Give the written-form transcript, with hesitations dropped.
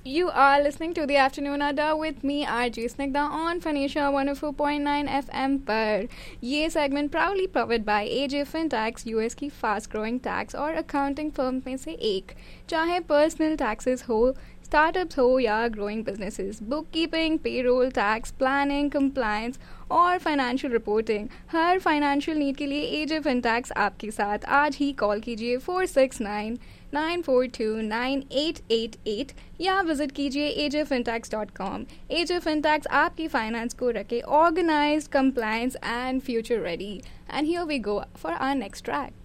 You are listening to the Afternoon Adda with me, RJ Snigdha on Phanisha 104.9 FM पर ये segment proudly powered by AJ FinTax, US की fast growing tax और accounting firm में से एक. चाहे personal taxes हो, startups हो या growing businesses, bookkeeping, payroll, tax, planning, compliance और financial reporting, हर financial need के लिए AJ FinTax आपके साथ. आज ही कॉल कीजिए 469-942-9888 या विजिट कीजिए ajfintax.com. AJ FinTax आपकी फाइनेंस को रखे organised, compliance and future ready. And here we go for our next track.